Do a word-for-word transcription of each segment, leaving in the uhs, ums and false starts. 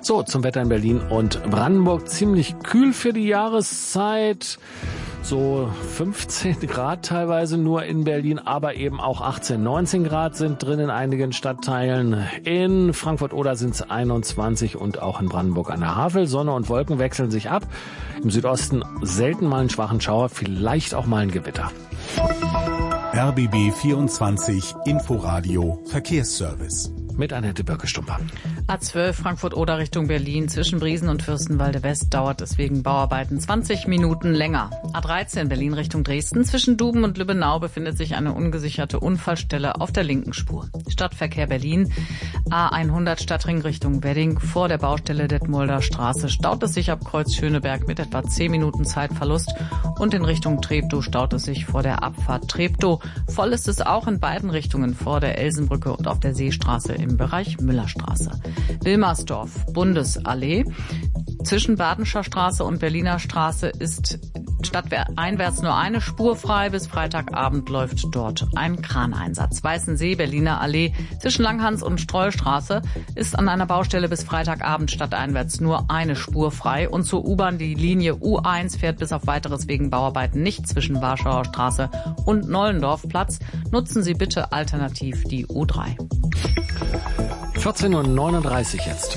So, zum Wetter in Berlin und Brandenburg. Ziemlich kühl für die Jahreszeit. So fünfzehn Grad teilweise nur in Berlin, aber eben auch achtzehn, neunzehn Grad sind drin in einigen Stadtteilen. In Frankfurt-Oder sind es einundzwanzig und auch in Brandenburg an der Havel. Sonne und Wolken wechseln sich ab. Im Südosten selten mal einen schwachen Schauer, vielleicht auch mal ein Gewitter. R B B vierundzwanzig Inforadio Verkehrsservice. Mit Annette Birke-Stumper. A zwölf Frankfurt-Oder Richtung Berlin. Zwischen Briesen und Fürstenwalde West dauert es wegen Bauarbeiten zwanzig Minuten länger. A dreizehn Berlin Richtung Dresden. Zwischen Duben und Lübbenau befindet sich eine ungesicherte Unfallstelle auf der linken Spur. Stadtverkehr Berlin. A hundert Stadtring Richtung Wedding. Vor der Baustelle Detmolder Straße staut es sich ab Kreuz Schöneberg mit etwa zehn Minuten Zeitverlust. Und in Richtung Treptow staut es sich vor der Abfahrt Treptow. Voll ist es auch in beiden Richtungen vor der Elsenbrücke und auf der Seestraße im Bereich Müllerstraße. Wilmersdorf, Bundesallee. Zwischen Badenscher Straße und Berliner Straße ist stadteinwärts nur eine Spur frei. Bis Freitagabend läuft dort ein Kraneinsatz. Weißensee, Berliner Allee. Zwischen Langhans und Streustraße ist an einer Baustelle bis Freitagabend stadteinwärts nur eine Spur frei. Und zur U-Bahn die Linie U eins fährt bis auf Weiteres wegen Bauarbeiten nicht zwischen Warschauer Straße und Nollendorfplatz. Nutzen Sie bitte alternativ die U drei. vierzehn Uhr neununddreißig jetzt.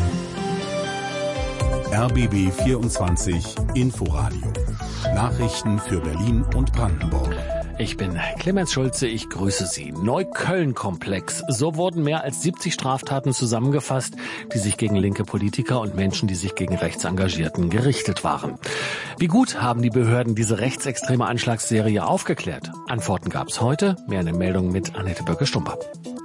R B B vierundzwanzig Inforadio. Nachrichten für Berlin und Brandenburg. Ich bin Clemens Schulze, ich grüße Sie. Neukölln-Komplex. So wurden mehr als siebzig Straftaten zusammengefasst, die sich gegen linke Politiker und Menschen, die sich gegen Rechts engagierten, gerichtet waren. Wie gut haben die Behörden diese rechtsextreme Anschlagsserie aufgeklärt? Antworten gab's heute. Mehr in der Meldung mit Annette Birke-Stumper.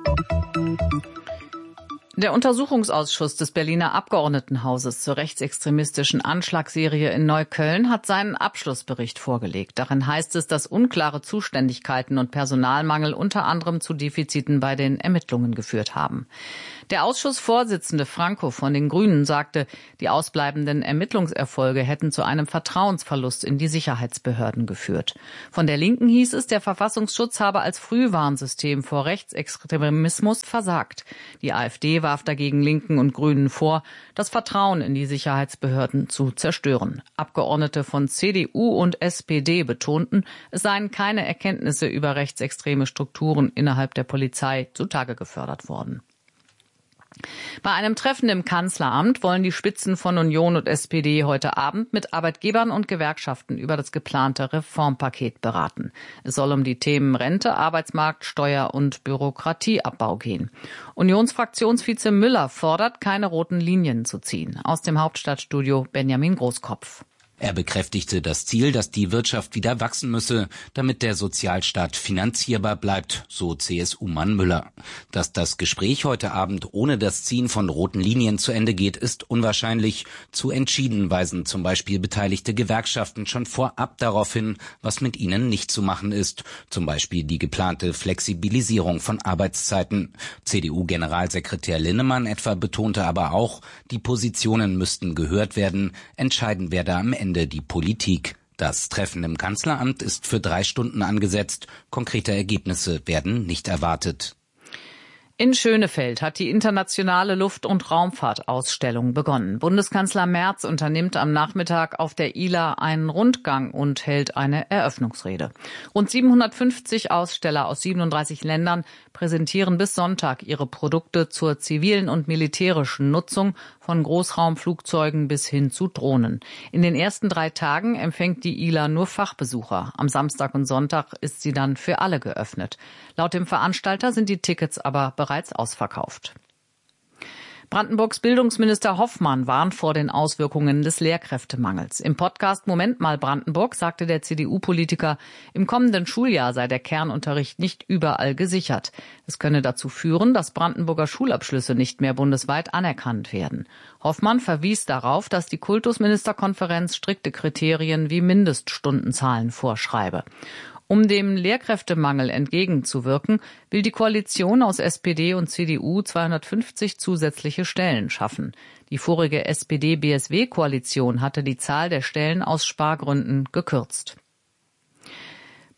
Der Untersuchungsausschuss des Berliner Abgeordnetenhauses zur rechtsextremistischen Anschlagsserie in Neukölln hat seinen Abschlussbericht vorgelegt. Darin heißt es, dass unklare Zuständigkeiten und Personalmangel unter anderem zu Defiziten bei den Ermittlungen geführt haben. Der Ausschussvorsitzende Franco von den Grünen sagte, die ausbleibenden Ermittlungserfolge hätten zu einem Vertrauensverlust in die Sicherheitsbehörden geführt. Von der Linken hieß es, der Verfassungsschutz habe als Frühwarnsystem vor Rechtsextremismus versagt. Die AfD warf dagegen Linken und Grünen vor, das Vertrauen in die Sicherheitsbehörden zu zerstören. Abgeordnete von C D U und S P D betonten, es seien keine Erkenntnisse über rechtsextreme Strukturen innerhalb der Polizei zutage gefördert worden. Bei einem Treffen im Kanzleramt wollen die Spitzen von Union und S P D heute Abend mit Arbeitgebern und Gewerkschaften über das geplante Reformpaket beraten. Es soll um die Themen Rente, Arbeitsmarkt, Steuer- und Bürokratieabbau gehen. Unionsfraktionsvize Müller fordert, keine roten Linien zu ziehen. Aus dem Hauptstadtstudio Benjamin Großkopf. Er bekräftigte das Ziel, dass die Wirtschaft wieder wachsen müsse, damit der Sozialstaat finanzierbar bleibt, so C S U-Mann Müller. Dass das Gespräch heute Abend ohne das Ziehen von roten Linien zu Ende geht, ist unwahrscheinlich. Zu entschieden weisen zum Beispiel beteiligte Gewerkschaften schon vorab darauf hin, was mit ihnen nicht zu machen ist. Zum Beispiel die geplante Flexibilisierung von Arbeitszeiten. C D U-Generalsekretär Linnemann etwa betonte aber auch, die Positionen müssten gehört werden, entscheiden werde am Ende die Politik. Das Treffen im Kanzleramt ist für drei Stunden angesetzt. Konkrete Ergebnisse werden nicht erwartet. In Schönefeld hat die internationale Luft- und Raumfahrtausstellung begonnen. Bundeskanzler Merz unternimmt am Nachmittag auf der I L A einen Rundgang und hält eine Eröffnungsrede. Rund siebenhundertfünfzig Aussteller aus siebenunddreißig Ländern präsentieren bis Sonntag ihre Produkte zur zivilen und militärischen Nutzung von Großraumflugzeugen bis hin zu Drohnen. In den ersten drei Tagen empfängt die I L A nur Fachbesucher. Am Samstag und Sonntag ist sie dann für alle geöffnet. Laut dem Veranstalter sind die Tickets aber bereits ausverkauft. Brandenburgs Bildungsminister Hoffmann warnt vor den Auswirkungen des Lehrkräftemangels. Im Podcast Moment mal Brandenburg sagte der C D U-Politiker, im kommenden Schuljahr sei der Kernunterricht nicht überall gesichert. Es könne dazu führen, dass Brandenburger Schulabschlüsse nicht mehr bundesweit anerkannt werden. Hoffmann verwies darauf, dass die Kultusministerkonferenz strikte Kriterien wie Mindeststundenzahlen vorschreibe. Um dem Lehrkräftemangel entgegenzuwirken, will die Koalition aus S P D und C D U zweihundertfünfzig zusätzliche Stellen schaffen. Die vorige S P D B S W-Koalition hatte die Zahl der Stellen aus Spargründen gekürzt.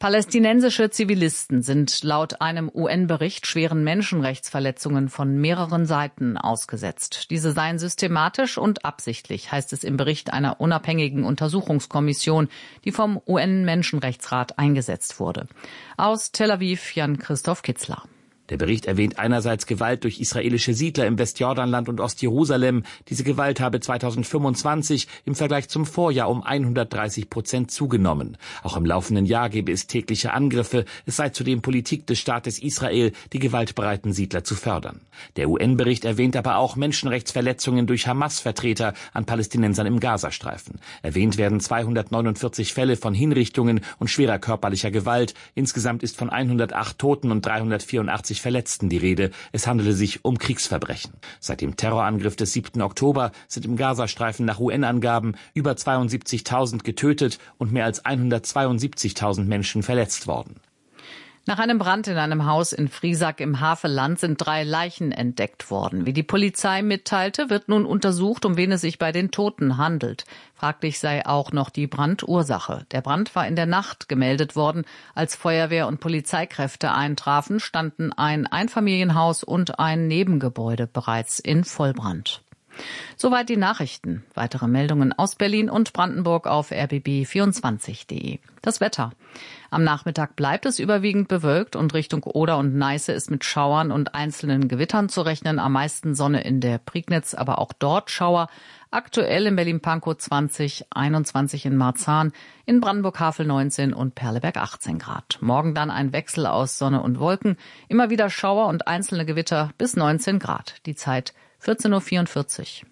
Palästinensische Zivilisten sind laut einem U N-Bericht schweren Menschenrechtsverletzungen von mehreren Seiten ausgesetzt. Diese seien systematisch und absichtlich, heißt es im Bericht einer unabhängigen Untersuchungskommission, die vom U N-Menschenrechtsrat eingesetzt wurde. Aus Tel Aviv Jan-Christoph Kitzler. Der Bericht erwähnt einerseits Gewalt durch israelische Siedler im Westjordanland und Ostjerusalem. Diese Gewalt habe zweitausendfünfundzwanzig im Vergleich zum Vorjahr um hundertdreißig Prozent zugenommen. Auch im laufenden Jahr gebe es tägliche Angriffe. Es sei zudem Politik des Staates Israel, die gewaltbereiten Siedler zu fördern. Der U N-Bericht erwähnt aber auch Menschenrechtsverletzungen durch Hamas-Vertreter an Palästinensern im Gazastreifen. Erwähnt werden zweihundertneunundvierzig Fälle von Hinrichtungen und schwerer körperlicher Gewalt. Insgesamt ist von hundertacht Toten und dreihundertvierundachtzig Verletzten die Rede. Es handele sich um Kriegsverbrechen. Seit dem Terrorangriff des siebten Oktober sind im Gazastreifen nach U N-Angaben über zweiundsiebzigtausend getötet und mehr als hundertzweiundsiebzigtausend Menschen verletzt worden. Nach einem Brand in einem Haus in Friesack im Havelland sind drei Leichen entdeckt worden. Wie die Polizei mitteilte, wird nun untersucht, um wen es sich bei den Toten handelt. Fraglich sei auch noch die Brandursache. Der Brand war in der Nacht gemeldet worden. Als Feuerwehr und Polizeikräfte eintrafen, standen ein Einfamilienhaus und ein Nebengebäude bereits in Vollbrand. Soweit die Nachrichten. Weitere Meldungen aus Berlin und Brandenburg auf r b b vierundzwanzig punkt de. Das Wetter. Am Nachmittag bleibt es überwiegend bewölkt und Richtung Oder und Neiße ist mit Schauern und einzelnen Gewittern zu rechnen. Am meisten Sonne in der Prignitz, aber auch dort Schauer. Aktuell in Berlin-Pankow zwanzig, einundzwanzig in Marzahn, in Brandenburg-Havel neunzehn und Perleberg achtzehn Grad. Morgen dann ein Wechsel aus Sonne und Wolken. Immer wieder Schauer und einzelne Gewitter bis neunzehn Grad. Die Zeit vierzehn Uhr vierundvierzig.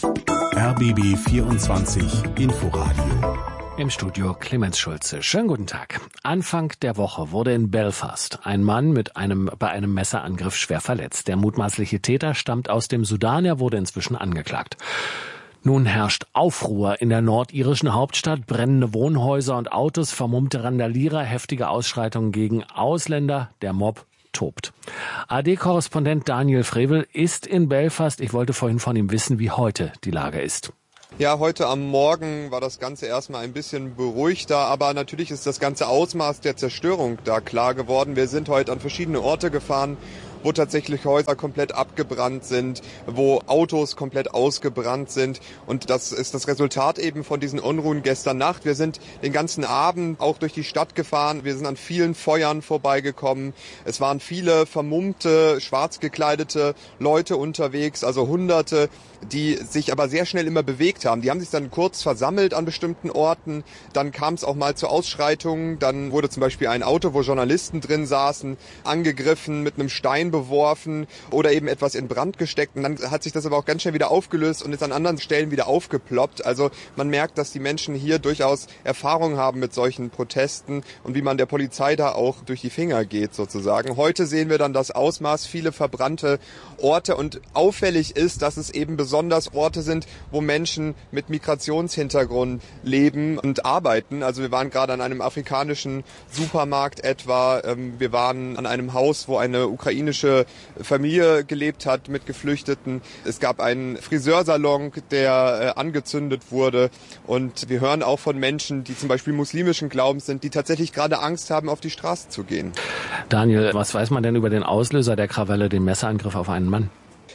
R B B vierundzwanzig Inforadio. Im Studio Clemens Schulze. Schönen guten Tag. Anfang der Woche wurde in Belfast ein Mann mit einem, bei einem Messerangriff schwer verletzt. Der mutmaßliche Täter stammt aus dem Sudan. Er wurde inzwischen angeklagt. Nun herrscht Aufruhr in der nordirischen Hauptstadt. Brennende Wohnhäuser und Autos, vermummte Randalierer, heftige Ausschreitungen gegen Ausländer. Der Mob tobt. A R D-Korrespondent Daniel Frevel ist in Belfast. Ich wollte vorhin von ihm wissen, wie heute die Lage ist. Ja, heute am Morgen war das Ganze erstmal ein bisschen beruhigter, aber natürlich ist das ganze Ausmaß der Zerstörung da klar geworden. Wir sind heute an verschiedene Orte gefahren, wo tatsächlich Häuser komplett abgebrannt sind, wo Autos komplett ausgebrannt sind. Und das ist das Resultat eben von diesen Unruhen gestern Nacht. Wir sind den ganzen Abend auch durch die Stadt gefahren. Wir sind an vielen Feuern vorbeigekommen. Es waren viele vermummte, schwarz gekleidete Leute unterwegs, also Hunderte, die sich aber sehr schnell immer bewegt haben. Die haben sich dann kurz versammelt an bestimmten Orten. Dann kam es auch mal zu Ausschreitungen. Dann wurde zum Beispiel ein Auto, wo Journalisten drin saßen, angegriffen, mit einem Stein beworfen oder eben etwas in Brand gesteckt. Und dann hat sich das aber auch ganz schnell wieder aufgelöst und ist an anderen Stellen wieder aufgeploppt. Also man merkt, dass die Menschen hier durchaus Erfahrung haben mit solchen Protesten und wie man der Polizei da auch durch die Finger geht sozusagen. Heute sehen wir dann das Ausmaß, viele verbrannte Orte, und auffällig ist, dass es eben besonders Orte sind, wo Menschen mit Migrationshintergrund leben und arbeiten. Also wir waren gerade an einem afrikanischen Supermarkt etwa. Wir waren an einem Haus, wo eine ukrainische Familie gelebt hat mit Geflüchteten. Es gab einen Friseursalon, der angezündet wurde. Und wir hören auch von Menschen, die zum Beispiel muslimischen Glaubens sind, die tatsächlich gerade Angst haben, auf die Straße zu gehen. Daniel, was weiß man denn über den Auslöser der Krawalle, den Messerangriff auf einen Mann?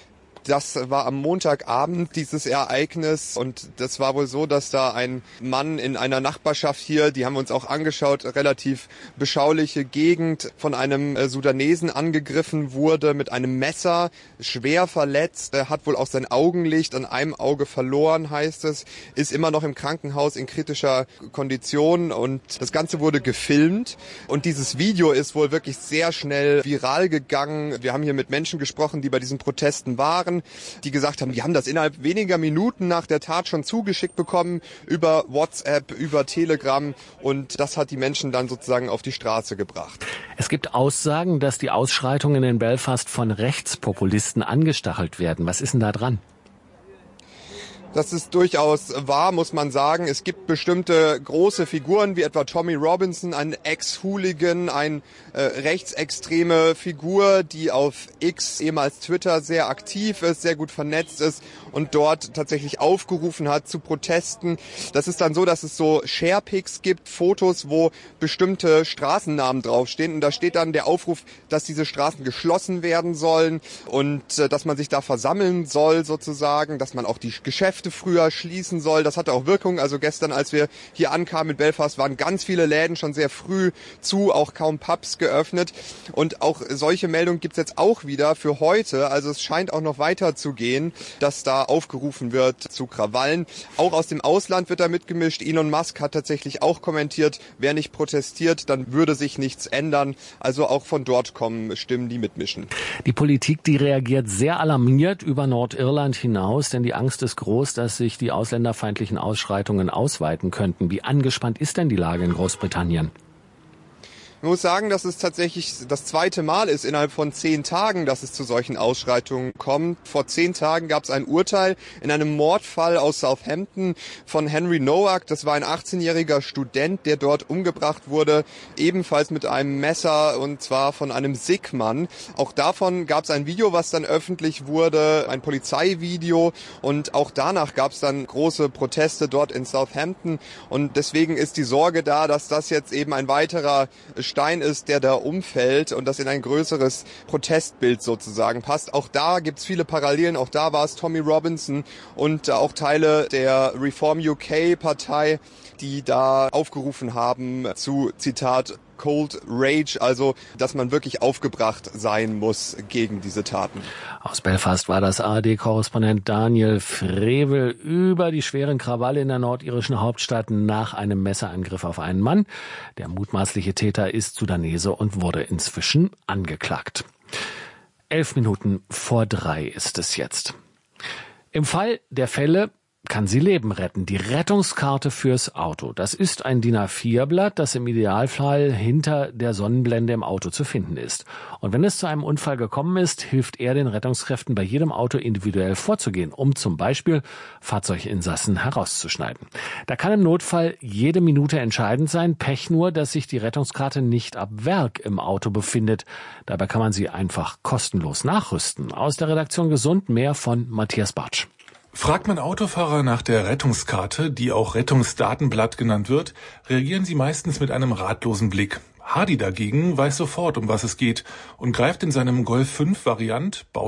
Das war am Montagabend, dieses Ereignis, und das war wohl so, dass da ein Mann in einer Nachbarschaft hier, die haben wir uns auch angeschaut, relativ beschauliche Gegend, von einem Sudanesen angegriffen wurde mit einem Messer, schwer verletzt. Er hat wohl auch sein Augenlicht an einem Auge verloren, heißt es, ist immer noch im Krankenhaus in kritischer Kondition, und das Ganze wurde gefilmt, und dieses Video ist wohl wirklich sehr schnell viral gegangen. Wir haben hier mit Menschen gesprochen, die bei diesen Protesten waren, die gesagt haben, die haben das innerhalb weniger Minuten nach der Tat schon zugeschickt bekommen über WhatsApp, über Telegram, und das hat die Menschen dann sozusagen auf die Straße gebracht. Es gibt Aussagen, dass die Ausschreitungen in Belfast von Rechtspopulisten angestachelt werden. Was ist denn da dran? Das ist durchaus wahr, muss man sagen. Es gibt bestimmte große Figuren, wie etwa Tommy Robinson, ein Ex-Hooligan, eine äh, rechtsextreme Figur, die auf X, ehemals Twitter, sehr aktiv ist, sehr gut vernetzt ist und dort tatsächlich aufgerufen hat zu Protesten. Das ist dann so, dass es so Sharepics gibt, Fotos, wo bestimmte Straßennamen draufstehen. Und da steht dann der Aufruf, dass diese Straßen geschlossen werden sollen und äh, dass man sich da versammeln soll sozusagen, dass man auch die Geschäfte früher schließen soll. Das hatte auch Wirkung. Also gestern, als wir hier ankamen in Belfast, waren ganz viele Läden schon sehr früh zu, auch kaum Pubs geöffnet. Und auch solche Meldungen gibt's jetzt auch wieder für heute. Also es scheint auch noch weiter zu gehen, dass da aufgerufen wird zu Krawallen. Auch aus dem Ausland wird da mitgemischt. Elon Musk hat tatsächlich auch kommentiert, wer nicht protestiert, dann würde sich nichts ändern. Also auch von dort kommen Stimmen, die mitmischen. Die Politik, die reagiert sehr alarmiert über Nordirland hinaus, denn die Angst ist groß, dass sich die ausländerfeindlichen Ausschreitungen ausweiten könnten. Wie angespannt ist denn die Lage in Großbritannien? Ich muss sagen, dass es tatsächlich das zweite Mal ist innerhalb von zehn Tagen, dass es zu solchen Ausschreitungen kommt. Vor zehn Tagen gab es ein Urteil in einem Mordfall aus Southampton von Henry Nowak. Das war ein achtzehnjähriger Student, der dort umgebracht wurde, ebenfalls mit einem Messer, und zwar von einem Sikh-Mann. Auch davon gab es ein Video, was dann öffentlich wurde, ein Polizeivideo, und auch danach gab es dann große Proteste dort in Southampton, und deswegen ist die Sorge da, dass das jetzt eben ein weiterer Stein ist, der da umfällt und das in ein größeres Protestbild sozusagen passt. Auch da gibt's viele Parallelen. Auch da war es Tommy Robinson und auch Teile der Reform U K-Partei, die da aufgerufen haben zu, Zitat, Cold Rage, also dass man wirklich aufgebracht sein muss gegen diese Taten. Aus Belfast war das A R D-Korrespondent Daniel Frevel über die schweren Krawalle in der nordirischen Hauptstadt nach einem Messerangriff auf einen Mann. Der mutmaßliche Täter ist Sudanese und wurde inzwischen angeklagt. Elf Minuten vor drei ist es jetzt. Im Fall der Fälle kann sie Leben retten. Die Rettungskarte fürs Auto. Das ist ein D I N A vier Blatt, das im Idealfall hinter der Sonnenblende im Auto zu finden ist. Und wenn es zu einem Unfall gekommen ist, hilft er den Rettungskräften bei jedem Auto individuell vorzugehen, um zum Beispiel Fahrzeuginsassen herauszuschneiden. Da kann im Notfall jede Minute entscheidend sein. Pech nur, dass sich die Rettungskarte nicht ab Werk im Auto befindet. Dabei kann man sie einfach kostenlos nachrüsten. Aus der Redaktion Gesund mehr von Matthias Bartsch. Fragt man Autofahrer nach der Rettungskarte, die auch Rettungsdatenblatt genannt wird, reagieren sie meistens mit einem ratlosen Blick. Hardy dagegen weiß sofort, um was es geht und greift in seinem Golf fünf Variant